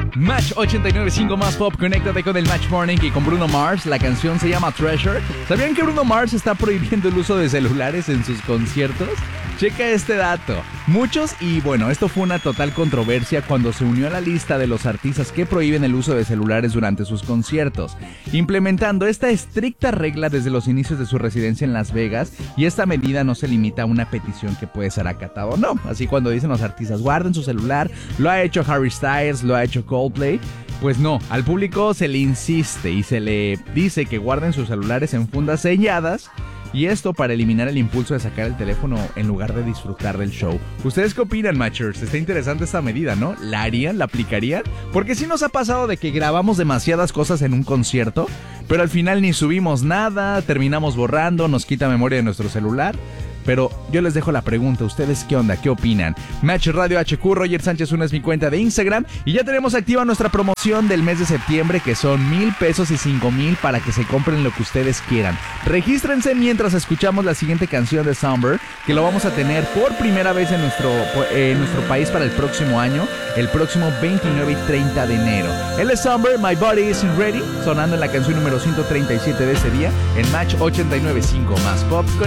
Match 89.5 más pop, conéctate con el Match Morning y con Bruno Mars. La canción se llama Treasure. ¿Sabían que Bruno Mars está prohibiendo el uso de celulares en sus conciertos? Checa este dato. Muchos, y bueno, esto fue una total controversia cuando se unió a la lista de los artistas que prohíben el uso de celulares durante sus conciertos, implementando esta estricta regla desde los inicios de su residencia en Las Vegas, y esta medida no se limita a una petición que puede ser acatada o no. Así cuando dicen los artistas guarden su celular, lo ha hecho Harry Styles, lo ha hecho Coldplay. Pues no, al público se le insiste y se le dice que guarden sus celulares en fundas selladas, y esto para eliminar el impulso de sacar el teléfono en lugar de disfrutar del show. ¿Ustedes qué opinan, Matchers? Está interesante esta medida, ¿no? ¿La harían? ¿La aplicarían? Porque sí nos ha pasado de que grabamos demasiadas cosas en un concierto, pero al final ni subimos nada, terminamos borrando, nos quita memoria de nuestro celular. Pero yo les dejo la pregunta, ¿ustedes qué onda? ¿Qué opinan? Match Radio HQ, Roger Sánchez 1 es mi cuenta de Instagram, y ya tenemos activa nuestra promoción del mes de septiembre, que son $1,000 y 5,000 para que se compren lo que ustedes quieran. Regístrense mientras escuchamos la siguiente canción de Somber, que lo vamos a tener por primera vez en nuestro país para el próximo año, el próximo 29 y 30 de enero. Él es Somber, My Body Isn't Ready, sonando en la canción número 137 de ese día, en Match 89.5 más pop.